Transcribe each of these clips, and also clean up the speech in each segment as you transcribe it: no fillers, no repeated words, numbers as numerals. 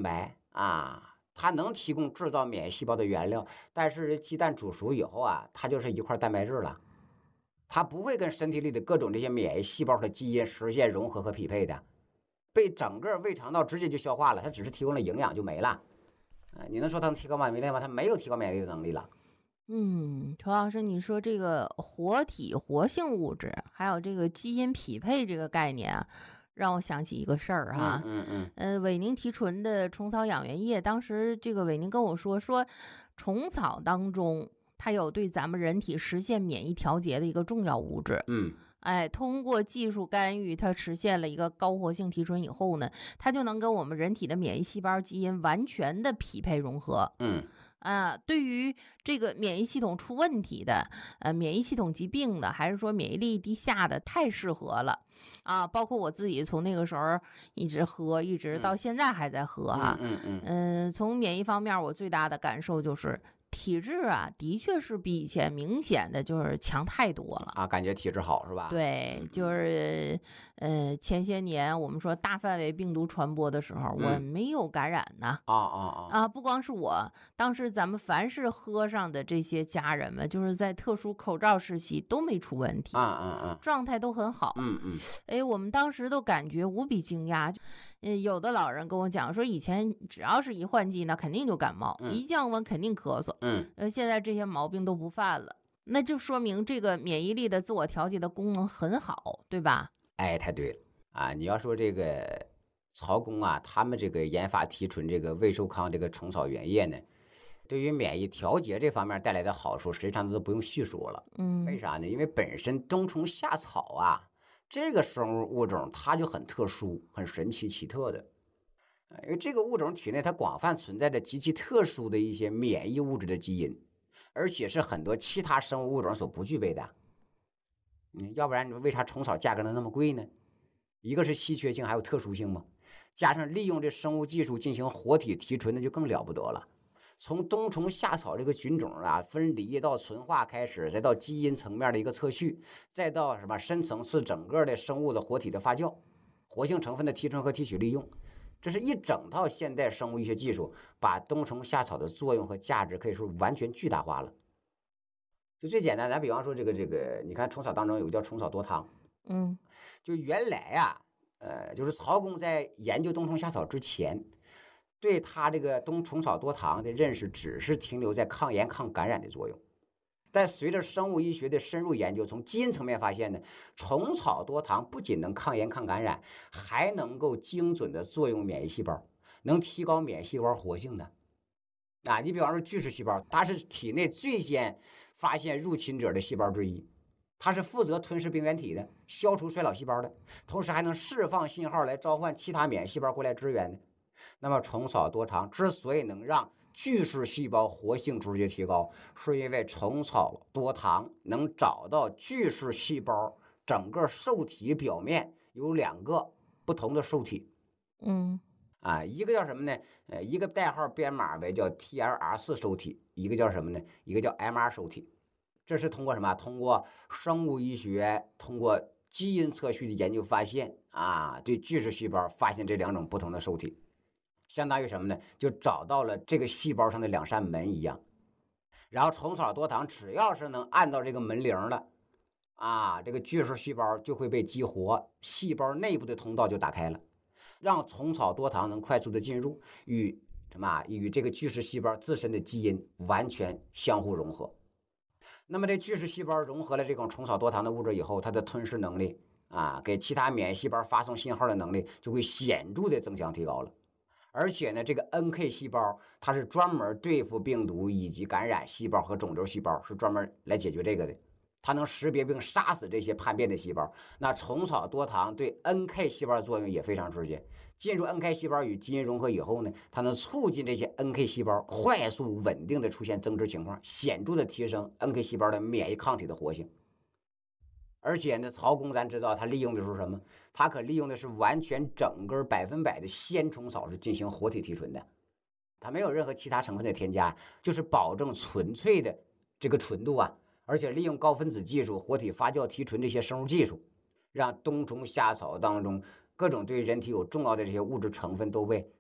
白啊，它能提供制造免疫细胞的原料，但是鸡蛋煮熟以后啊，它就是一块蛋白质了，它不会跟身体里的各种这些免疫细胞的基因实现融合和匹配的，被整个胃肠道直接就消化了，它只是提供了营养就没了。你能说它能提高免疫力吗？它没有提高免疫力的能力了。 陈老师，你说这个活体活性物质，还有这个基因匹配这个概念啊，让我想起一个事儿哈。韦宁提纯的虫草养元液，当时这个韦宁跟我说，虫草当中它有对咱们人体实现免疫调节的一个重要物质。通过技术干预，它实现了一个高活性提纯以后呢，它就能跟我们人体的免疫细胞基因完全的匹配融合。对于这个免疫系统出问题的，免疫系统疾病的，还是说免疫力低下的，太适合了啊！包括我自己从那个时候一直喝，一直到现在还在喝哈。从免疫方面，我最大的感受就是体质啊，的确是比以前明显的就是强太多了啊，感觉体质好是吧？ 对，就是前些年我们说大范围病毒传播的时候，我没有感染呢。不光是我，当时咱们凡是喝上的这些家人们，就是在特殊口罩时期都没出问题，状态都很好。我们当时都感觉无比惊讶。有的老人跟我讲说，以前只要是一换季，那肯定就感冒，一降温肯定咳嗽。现在这些毛病都不犯了。那就说明这个免疫力的自我调节的功能很好，对吧？ 哎，太对了啊！你要说这个曹公啊，他们这个研发提纯这个胃寿康这个虫草原液呢，对于免疫调节这方面带来的好处，实际上都不用细说了。为啥呢？因为本身冬虫夏草啊，这个生物物种它就很特殊、很神奇奇特的。因为这个物种体内它广泛存在着极其特殊的一些免疫物质的基因，而且是很多其他生物物种所不具备的。要不然你说为啥虫草价格能那么贵呢？一个是稀缺性，还有特殊性嘛，加上利用这生物技术进行活体提纯，那就更了不得了。从冬虫夏草这个菌种啊分离到纯化开始，再到基因层面的一个测序，再到什么深层次整个的生物的活体的发酵，活性成分的提纯和提取利用，这是一整套现代生物医学技术，把冬虫夏草的作用和价值可以说完全巨大化了。就最简单，咱比方说这个，你看虫草当中有个叫虫草多糖，就原来啊，就是曹公在研究冬虫夏草之前，对他这个虫草多糖的认识只是停留在抗炎抗感染的作用。但随着生物医学的深入研究，从基因层面发现呢，虫草多糖不仅能抗炎抗感染，还能够精准的作用免疫细胞，能提高免疫细胞活性的。你比方说巨噬细胞，它是体内最先发现入侵者的细胞之一，它是负责吞噬病原体的，消除衰老细胞的，同时还能释放信号来召唤其他免疫细胞过来支援的。那么虫草多糖之所以能让巨噬细胞活性直接提高，是因为虫草多糖能找到巨噬细胞整个受体表面有两个不同的受体。一个叫什么呢？一个代号编码为叫 TLR4 受体，一个叫什么呢？一个叫 MR 受体。这是通过什么？通过生物医学，通过基因测序的研究发现对巨噬细胞发现这两种不同的受体，相当于什么呢？就找到了这个细胞上的两扇门一样。然后虫草多糖只要是能按到这个门铃了这个巨噬细胞就会被激活，细胞内部的通道就打开了，让虫草多糖能快速的进入，与这个巨噬细胞自身的基因完全相互融合。那么这巨噬细胞融合了这种虫草多糖的物质以后，它的吞噬能力给其他免疫细胞发送信号的能力就会显著的增强提高了。而且呢，这个 NK 细胞它是专门对付病毒以及感染细胞和肿瘤细胞，是专门来解决这个的。它能识别并杀死这些叛变的细胞。那虫草多糖对 NK 细胞的作用也非常直接。进入 NK 细胞与基因融合以后呢，它能促进这些 NK 细胞快速稳定的出现增殖情况，显著的提升 NK 细胞的免疫抗体的活性。而且呢，曹公咱知道他利用的是什么？他可利用的是完全整根100%的鲜虫草是进行活体提纯的，它没有任何其他成分的添加，就是保证纯粹的这个纯度而且利用高分子技术、活体发酵提纯这些生物技术，让冬虫夏草当中各种对人体有重要的这些物质成分都被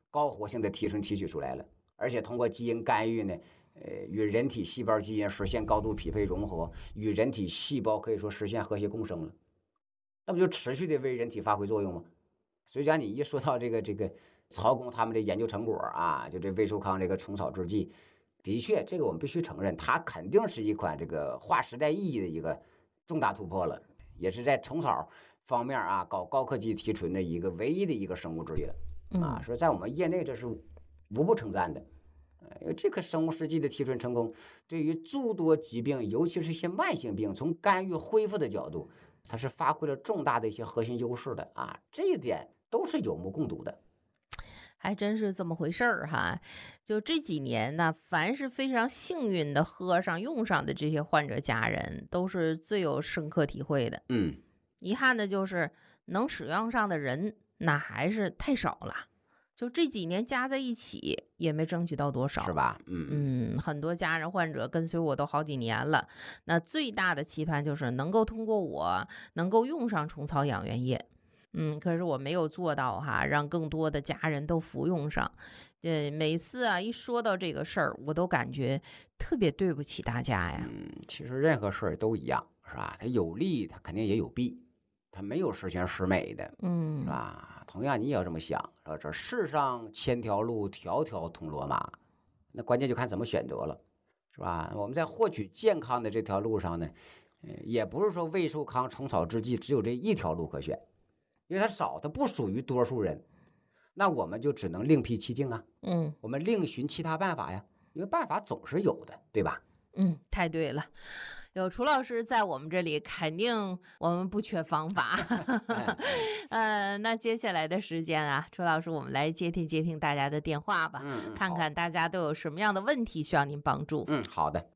高活性的提纯提取出来了，而且通过基因干预呢，与人体细胞基因实现高度匹配融合，与人体细胞可以说实现和谐共生了，那不就持续的为人体发挥作用吗？所以讲，你一说到这个曹公他们的研究成果啊，就这魏寿康这个虫草制剂，的确，这个我们必须承认，它肯定是一款这个划时代意义的一个重大突破了，也是在虫草方面啊搞高科技提纯的一个唯一的一个生物制剂了啊，说在我们业内这是无不称赞的。因为这颗生物试剂的提纯成功，对于诸多疾病，尤其是一些慢性病，从干预恢复的角度，它是发挥了重大的一些核心优势的啊，这一点都是有目共睹的。 还真是这么回事儿哈！就这几年呢，凡是非常幸运的喝上用上的这些患者家人，都是最有深刻体会的。遗憾的就是能使用上的人，那还是太少了。就这几年加在一起，也没争取到多少， 是吧？ 很多家人患者跟随我都好几年了，那最大的期盼就是能够通过我能够用上虫草养元液。可是我没有做到哈，让更多的家人都服用上。每次啊一说到这个事儿，我都感觉特别对不起大家呀。 其实任何事儿都一样，是吧？它有利，它肯定也有弊，它没有十全十美的，是吧？同样你也要这么想，说这世上千条路，条条通罗马，那关键就看怎么选择了，是吧？我们在获取健康的这条路上呢，也不是说魏寿康虫草制剂只有这一条路可选。因为它少，它不属于多数人，那我们就只能另辟蹊径啊。我们另寻其他办法呀，因为办法总是有的，对吧？ 太对了，有楚老师在我们这里，肯定我们不缺方法。那接下来的时间啊，楚老师，我们来接听大家的电话吧，看看大家都有什么样的问题需要您帮助。 好的。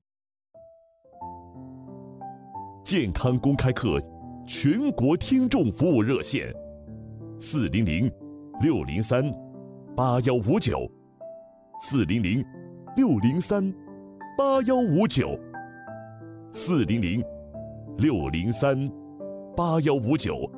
健康公开课全国听众服务热线400-603-8159，400-603-8159。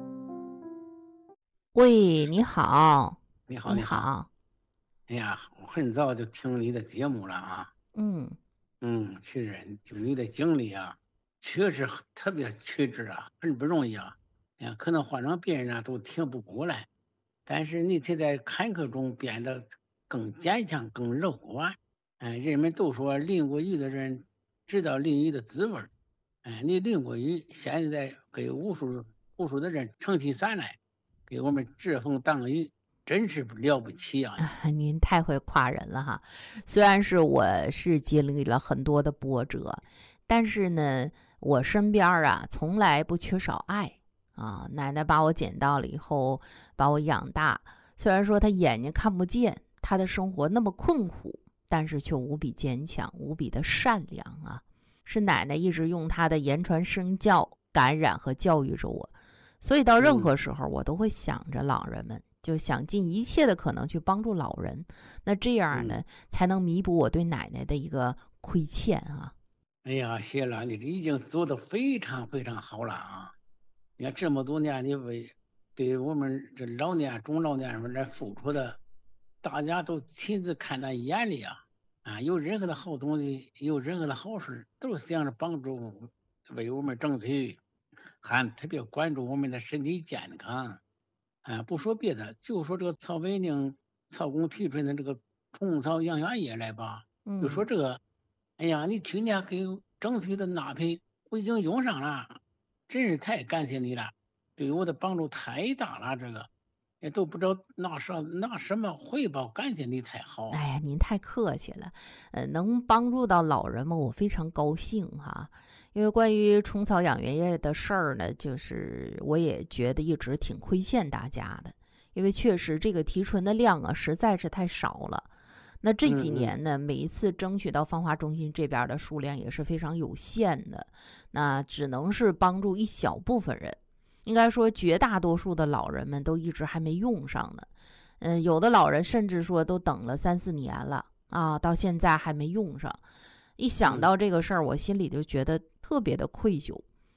喂，你好。 你好。哎呀，我很早就听你的节目了啊。其实就你的经历啊，确实特别曲折啊，很不容易啊。可能换成别人都听不过来，但是你却在坎坷中变得更坚强、更乐观。人们都说淋过雨的人知道淋雨的滋味。你淋过雨，现在给无数的人撑起伞来，给我们遮风挡雨，真是了不起啊！ 您太会夸人了哈。虽然我是经历了很多的波折，但是呢，我身边啊从来不缺少爱。奶奶把我捡到了以后，把我养大。虽然说她眼睛看不见，她的生活那么困苦，但是却无比坚强，无比的善良啊！是奶奶一直用她的言传身教感染和教育着我，所以到任何时候我都会想着老人们，就想尽一切的可能去帮助老人。那这样呢，才能弥补我对奶奶的一个亏欠啊！ 哎呀，谢了，你这已经做得非常非常好了啊！你看这么多年，你对我们这老年、中老年人来付出的，大家都亲自看在眼里啊！有任何的好东西，有任何的好事，都是想着帮助，为我们争取，还特别关注我们的身体健康。不说别的，就说这个曹伟宁、曹公提纯的这个虫草养元液来吧，就说这个，哎呀，你去年给争取的那批，我已经用上了。真是太感谢你了，对我的帮助太大了，这个也都不知道拿什么回报感谢你才好。 哎呀，您太客气了，能帮助到老人们，我非常高兴哈。因为关于虫草养元液的事儿呢，就是我也觉得一直挺亏欠大家的，因为确实这个提纯的量啊实在是太少了。那这几年呢，每一次争取到芳华中心这边的数量也是非常有限的，那只能是帮助一小部分人。应该说绝大多数的老人们都一直还没用上呢。有的老人甚至说都等了3、4年了啊，到现在还没用上。一想到这个事儿，我心里就觉得特别的愧疚。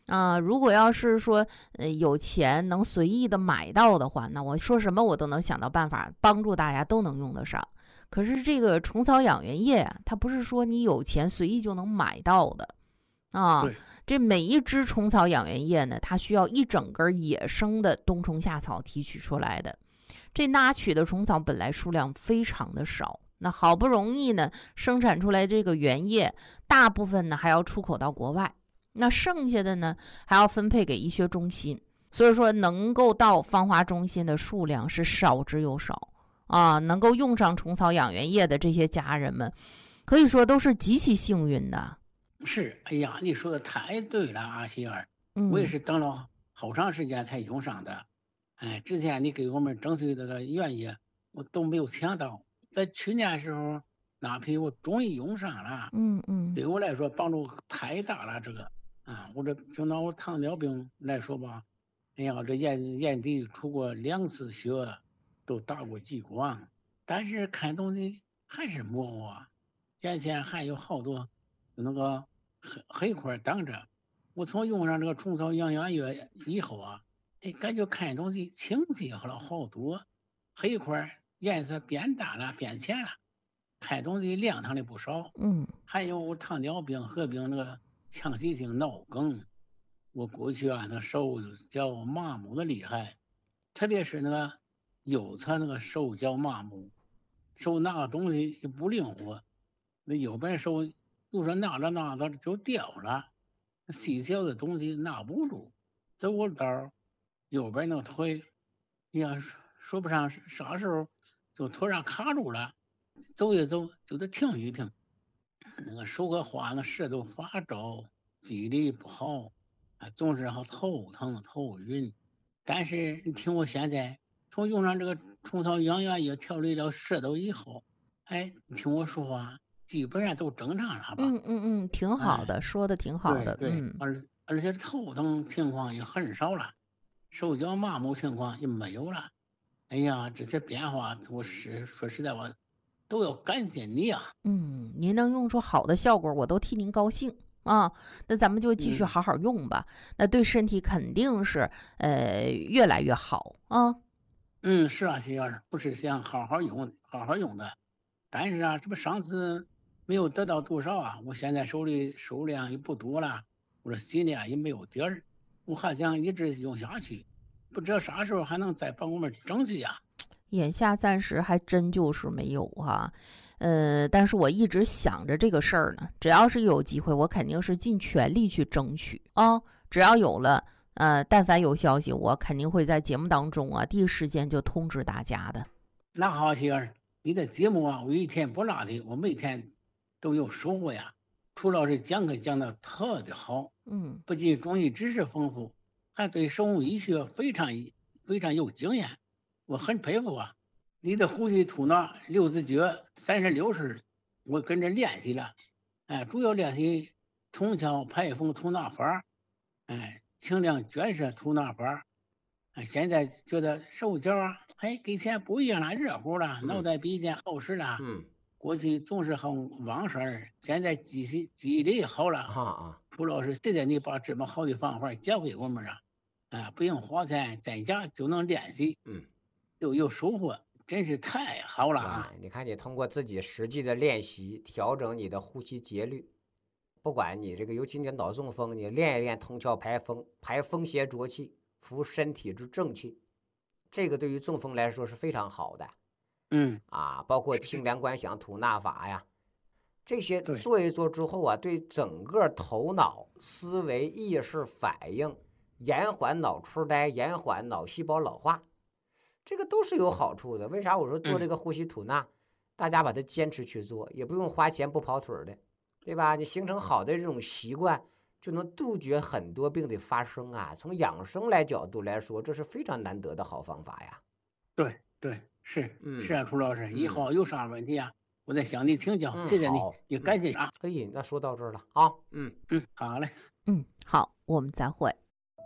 如果要是说有钱能随意的买到的话，那我说什么我都能想到办法帮助大家都能用得上。可是这个虫草养源液啊，它不是说你有钱随意就能买到的这每一支虫草养源液呢，它需要一整根野生的冬虫夏草提取出来的。这纳取的虫草本来数量非常的少，那好不容易呢生产出来这个原液，大部分呢还要出口到国外，那剩下的呢还要分配给医学中心，所以说能够到芳华中心的数量是少之又少能够用上虫草养源液的这些家人们，可以说都是极其幸运的。 是，哎呀，你说的太对了啊，媳妇儿，我也是等了好长时间才用上的。之前你给我们征收这个原液，我都没有想到，在去年的时候那批我终于用上了。对我来说帮助太大了，这个我这就拿我糖尿病来说吧，哎呀，这眼底出过2次血，都打过激光，但是看东西还是模糊眼前还有好多那个黑块挡着。我从用上这个虫草养源液以后感觉看东西清晰了好多，黑块颜色变淡了变浅了，看东西亮堂了不少。还有糖尿病合并那个强迫性脑梗，我过去那手脚麻木的厉害，特别是那个右侧那个手脚麻木，手拿个东西也不灵活，那右边手有时候拿着就掉了，细小的东西拿不住，走道右边那个腿呀说不上啥时候就突然卡住了，走一走就得停一停，那个说个话那舌头发皱，记忆力不好总是头疼头晕。但是你听我现在从用上这个虫草养源液调理了舌头以后，你听我说话基本上都正常了吧？ 挺好的，说的挺好的。 对，而且头疼情况也很少了，手脚麻木情况也没有了。哎呀，这些变化我说实在我都要感谢你啊。 您能用出好的效果，我都替您高兴那咱们就继续好好用吧。那对身体肯定是越来越好是啊，媳妇儿，不是想好好用的，但是这不上次没有得到多少我现在手里数量也不多了，我这心里也没有底儿，我还想一直用下去，不知道啥时候还能再帮我们争取眼下暂时还真就是没有但是我一直想着这个事儿呢，只要是有机会我肯定是尽全力去争取只要有了但凡有消息我肯定会在节目当中第一时间就通知大家的。 那好，媳妇儿，你的节目我一天不落的，我每天都有收获呀。涂老师讲课讲的特别好不仅中医知识丰富，还对生物医学非常有经验，我很佩服你的呼吸吐纳六字诀36式我跟着练习了主要练习通窍排风吐纳法清凉卷舌吐纳法现在觉得手脚跟以前不一样了，热乎了，脑袋比以前好使了过去总是很忘事儿，现在记忆力好了涂老师谢谢你把这么好的方法教给我们不用花钱，在家就能练习就有收获，真是太好了你看你通过自己实际的练习调整你的呼吸节律，不管你这个尤其你脑中风，你练一练通窍排风邪浊气，扶身体之正气，这个对于中风来说是非常好的包括清凉观想吐纳法呀，这些做一做之后对整个头脑思维意识反应延缓脑痴呆，延缓脑细胞老化，这个都是有好处的。为啥我说做这个呼吸吐纳大家把它坚持去做，也不用花钱不跑腿的，对吧？你形成好的这种习惯，就能杜绝很多病的发生从养生来角度来说，这是非常难得的好方法呀。 对，是涂老师，以后有啥问题我再向你请教，谢谢你，也感谢那说到这儿了好嘞， 好，我们再会。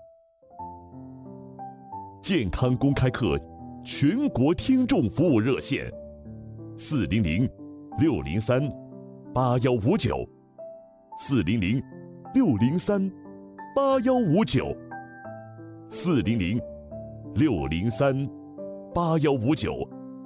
健康公开课全国听众服务热线：400-603-8159，400-603-8159。 8159，400-603-8159。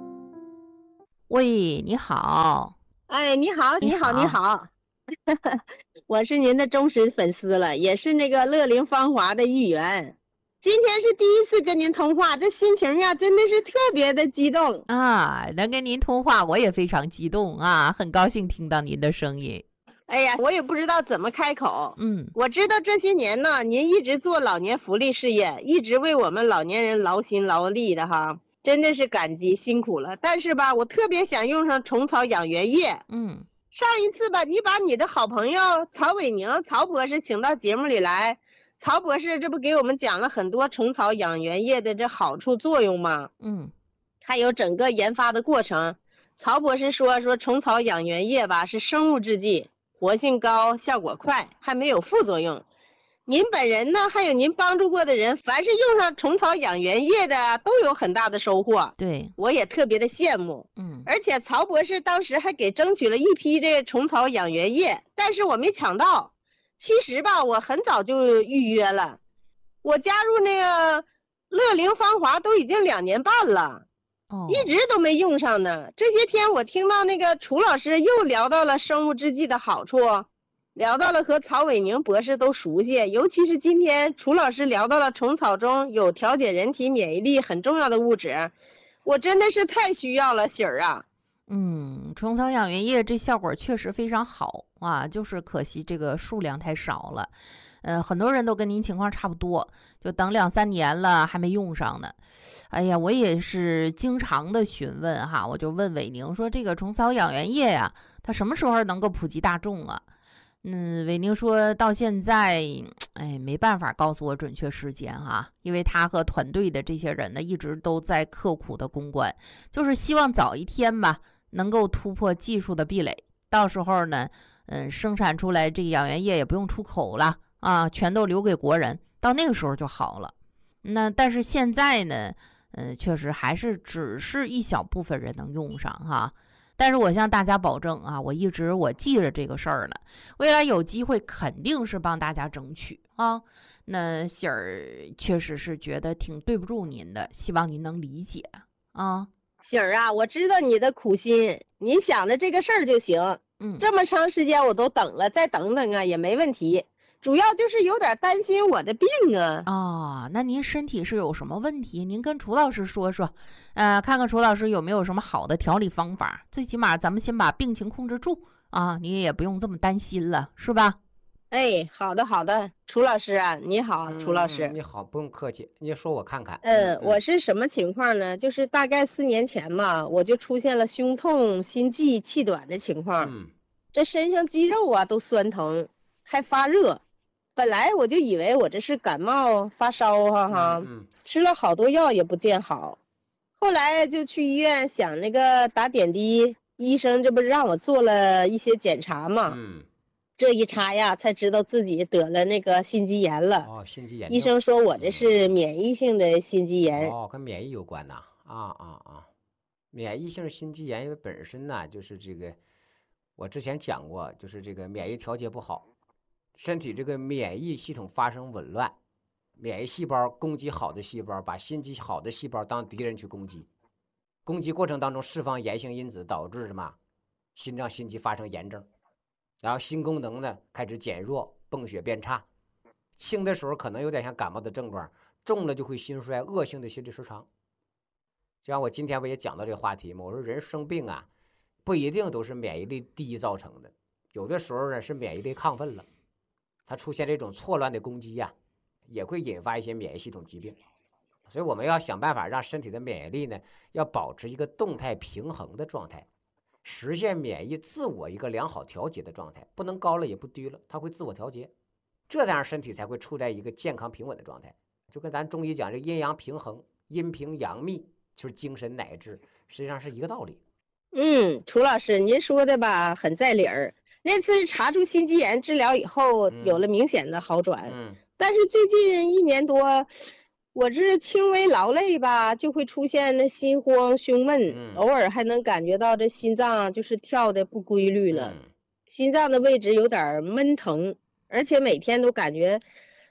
喂，你好。 哎，你好，你好，你好，我是您的忠实粉丝了，也是那个乐龄芳华的一员。今天是第一次跟您通话，这心情呀真的是特别的激动啊！能跟您通话，我也非常激动啊，很高兴听到您的声音。 哎呀，我也不知道怎么开口。我知道这些年呢，您一直做老年福利事业，一直为我们老年人劳心劳力的哈，真的是感激辛苦了。但是吧，我特别想用上虫草养元液。上一次吧，你把你的好朋友曹伟宁曹博士请到节目里来。曹博士这不给我们讲了很多虫草养元液的这好处作用吗？还有整个研发的过程。曹博士说虫草养元液吧是生物制剂，活性高，效果快，还没有副作用。您本人呢，还有您帮助过的人，凡是用上虫草养元液的都有很大的收获。 对， 我也特别的羡慕。而且曹博士当时还给争取了一批这虫草养元液，但是我没抢到。其实吧，我很早就预约了，我加入那个乐龄芳华都已经2年半了，一直都没用上呢。这些天我听到那个楚老师又聊到了生物制剂的好处，聊到了和曹伟宁博士都熟悉，尤其是今天楚老师聊到了虫草中有调节人体免疫力很重要的物质，我真的是太需要了，喜儿啊。 虫草养元液这效果确实非常好啊，就是可惜这个数量太少了。很多人都跟您情况差不多，就等2、3年了还没用上呢。哎呀，我也是经常的询问哈，我就问伟宁说这个虫草养元液呀，它什么时候能够普及大众啊？伟宁说到现在，没办法告诉我准确时间哈，因为他和团队的这些人呢，一直都在刻苦的攻关，就是希望早一天吧，能够突破技术的壁垒，到时候呢，生产出来这个养元液也不用出口了啊，全都留给国人，到那个时候就好了。但是现在呢，确实还是只是一小部分人能用上哈。但是我向大家保证啊，我记着这个事儿呢，未来有机会肯定是帮大家争取啊。那喜儿确实是觉得挺对不住您的，希望您能理解啊。 喜儿啊，我知道你的苦心，你想着这个事儿就行。这么长时间我都等了，再等等啊也没问题。主要就是有点担心我的病啊。 那您身体是有什么问题？您跟楚老师说说，看看楚老师有没有什么好的调理方法。最起码咱们先把病情控制住啊，你也不用这么担心了，是吧？ 好的好的，楚老师啊，你好，楚老师。 你好，不用客气，你说我看看。 我是什么情况呢？就是大概4年前嘛，我就出现了胸痛、心悸、气短的情况。这身上肌肉啊都酸疼，还发热。本来我就以为我这是感冒发烧哈，吃了好多药也不见好，后来就去医院想那个打点滴，医生这不让我做了一些检查嘛，这一查呀才知道自己得了那个心肌炎了。 心肌炎。 医生说我这是免疫性的心肌炎。 跟免疫有关呐。免疫性心肌炎因为本身呢就是这个，我之前讲过，就是这个免疫调节不好。身体这个免疫系统发生紊乱，免疫细胞攻击好的细胞，把心肌好的细胞当敌人去攻击，攻击过程当中释放炎性因子，导致什么？心脏心肌发生炎症，然后心功能呢开始减弱，泵血变差，轻的时候可能有点像感冒的症状，重了就会心衰，恶性的心律失常。就像我今天我也讲到这个话题嘛，我说人生病啊，不一定都是免疫力低造成的，有的时候呢是免疫力亢奋了。它出现这种错乱的攻击呀，也会引发一些免疫系统疾病，所以我们要想办法让身体的免疫力呢，要保持一个动态平衡的状态，实现免疫自我一个良好调节的状态，不能高了也不低了，它会自我调节，这样身体才会处在一个健康平稳的状态。就跟咱中医讲这阴阳平衡，阴平阳秘，就是精神乃至，实际上是一个道理。 楚老师您说的吧很在理儿。那次查出心肌炎治疗以后，有了明显的好转。但是最近1年多，我这轻微劳累吧，就会出现那心慌、胸闷，偶尔还能感觉到这心脏就是跳的不规律了，心脏的位置有点闷疼，而且每天都感觉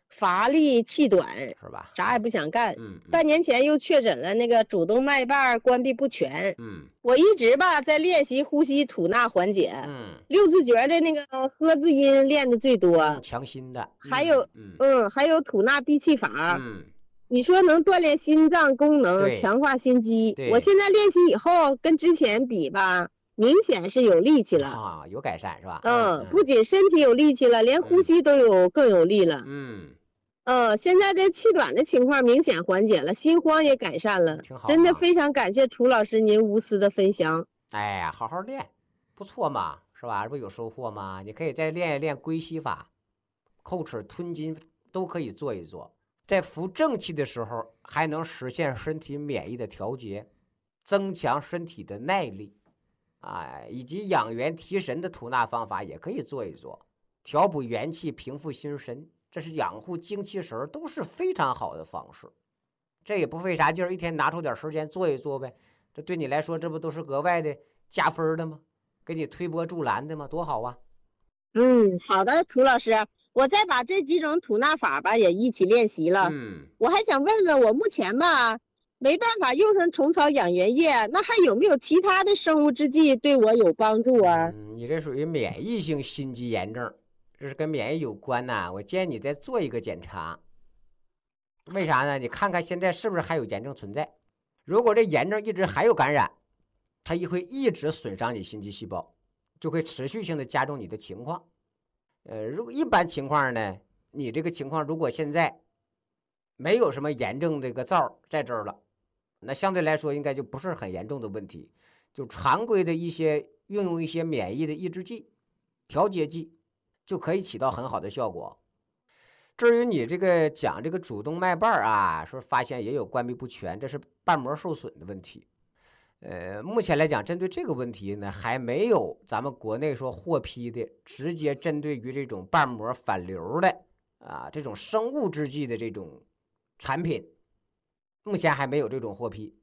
乏力气短， 是吧？ 啥也不想干。半年前又确诊了那个主动脉瓣关闭不全。我一直吧在练习呼吸吐纳缓解。六字诀的那个呵字音练的最多， 强心的。 还有还有吐纳闭气法。你说能锻炼心脏功能，强化心肌。我现在练习以后跟之前比吧，明显是有力气了啊，有改善是吧？ 不仅身体有力气了，连呼吸都更有力了。现在这气短的情况明显缓解了，心慌也改善了，真的非常感谢楚老师您无私的分享。 哎呀，好好练，不错嘛，是吧？不有收获吗？你可以再练一练归息法，叩齿吞金都可以做一做。在服正气的时候，还能实现身体免疫的调节，增强身体的耐力，以及养元提神的吐纳方法也可以做一做，调补元气，平复心神，这是养护精气神，都是非常好的方式。这也不费啥劲儿，一天拿出点时间做一做呗。这对你来说，这不都是额外的加分的吗？给你推波助澜的吗？多好啊！ 好的，涂老师。我再把这几种吐纳法吧也一起练习了。我还想问问，我目前吧没办法用上虫草养元液，那还有没有其他的生物制剂对我有帮助啊？ 你这属于免疫性心肌炎症，这是跟免疫有关呐。我建议你再做一个检查。为啥呢？你看看现在是不是还有炎症存在？如果这炎症一直还有感染，它会一直损伤你心肌细胞，就会持续性的加重你的情况。如果一般情况呢，你这个情况如果现在没有什么炎症这个灶在这儿了，那相对来说应该就不是很严重的问题，就常规的一些运用一些免疫的抑制剂、调节剂，就可以起到很好的效果。至于你这个讲这个主动脉瓣说发现也有关闭不全，这是瓣膜受损的问题。目前来讲，针对这个问题呢，还没有咱们国内说获批的直接针对于这种瓣膜反流的这种生物制剂的这种产品，目前还没有这种获批。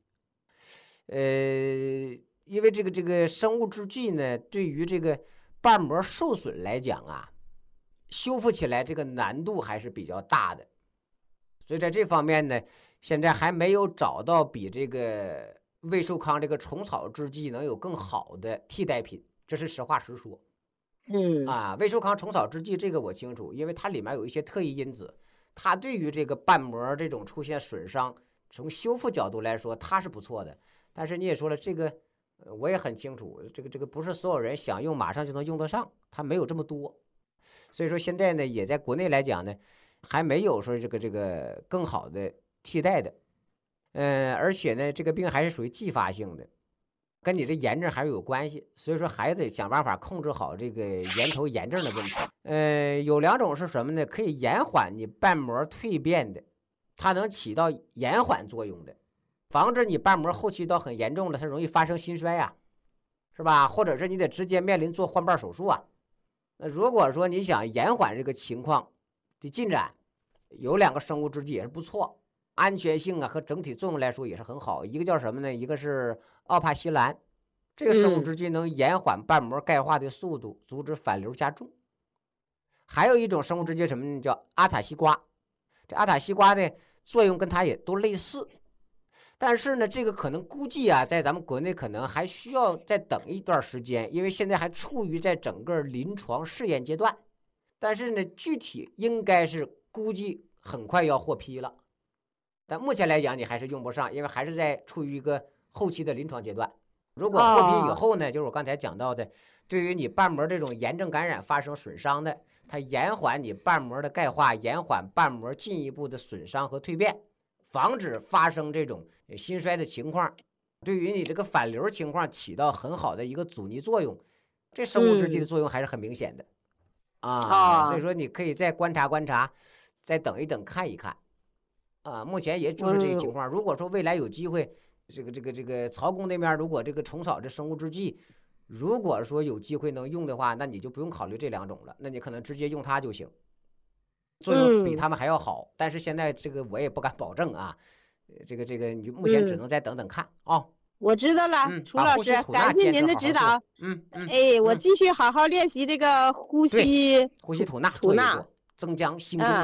因为这个生物制剂呢，对于这个瓣膜受损来讲修复起来这个难度还是比较大的，所以在这方面呢，现在还没有找到比这个魏寿康这个虫草制剂能有更好的替代品，这是实话实说。魏寿康虫草制剂这个我清楚，因为它里面有一些特异因子，它对于这个瓣膜这种出现损伤，从修复角度来说它是不错的。但是你也说了，这个我也很清楚，这个不是所有人想用马上就能用得上，它没有这么多。所以说现在呢，也在国内来讲呢，还没有说这个更好的替代的。而且呢，这个病还是属于继发性的，跟你这炎症还是有关系，所以说还得想办法控制好这个源头炎症的问题。有两种是什么呢？可以延缓你瓣膜蜕变的，它能起到延缓作用的，防止你瓣膜后期到很严重了，它容易发生心衰是吧？或者是你得直接面临做换瓣手术那如果说你想延缓这个情况的进展，有两个生物制剂也是不错。安全性和整体作用来说也是很好。一个叫什么呢？一个是奥帕西兰，这个生物制剂能延缓瓣膜钙化的速度，阻止反流加重。还有一种生物制剂什么呢？叫阿塔西瓜。这阿塔西瓜的作用跟它也都类似，但是呢，这个可能估计在咱们国内可能还需要再等一段时间，因为现在还处于在整个临床试验阶段。但是呢，具体应该是估计很快要获批了。但目前来讲，你还是用不上，因为还是在处于一个后期的临床阶段。如果获批以后呢，就是我刚才讲到的，对于你瓣膜这种炎症感染发生损伤的，它延缓你瓣膜的钙化，延缓瓣膜进一步的损伤和蜕变，防止发生这种心衰的情况，对于你这个反流情况起到很好的一个阻尼作用。这生物制剂的作用还是很明显的所以说你可以再观察观察，再等一等看一看。目前也就是这个情况。如果说未来有机会，这个曹公那边如果这个虫草这生物制剂，如果说有机会能用的话，那你就不用考虑这两种了，那你可能直接用它就行，作用比他们还要好。但是现在这个我也不敢保证这个你就目前只能再等等看我知道了，楚老师，感谢您的指导。我继续好好练习这个呼吸吐纳，增强心功能。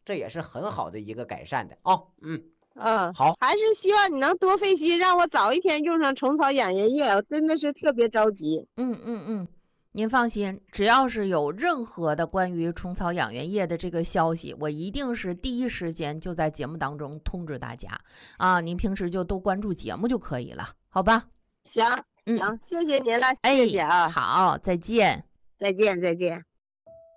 这也是很好的一个改善的啊。 好，还是希望你能多费心，让我早一天用上虫草养元液，我真的是特别着急。 您放心，只要是有任何的关于虫草养元液的这个消息，我一定是第一时间就在节目当中通知大家啊。您平时就多关注节目就可以了，好吧？ 行，谢谢您了，谢谢啊。 好，再见。 再见。